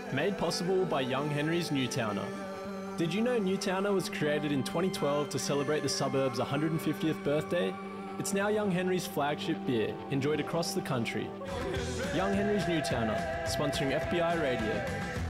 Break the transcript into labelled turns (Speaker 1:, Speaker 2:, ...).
Speaker 1: Made possible by Young Henry's Newtowner. Did you know Newtowner was created in 2012 to celebrate the suburb's 150th birthday? It's now Young Henry's flagship beer, enjoyed across the country. Young Henry's Newtowner, sponsoring FBI Radio.